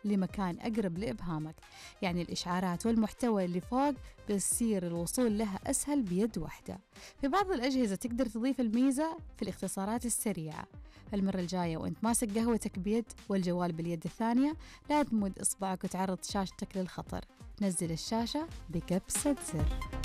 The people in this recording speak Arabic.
لمكان أقرب لإبهامك، يعني الإشعارات والمحتوى اللي فوق بيصير الوصول لها أسهل بيد واحدة. في بعض الأجهزة تقدر تضيف الميزة في الاختصارات السريعة. المرة الجاية وأنت ماسك قهوتك بيد والجوال باليد الثانية، لا تمد إصبعك وتعرض شاشتك للخطر، نزل الشاشة بكبسة زر.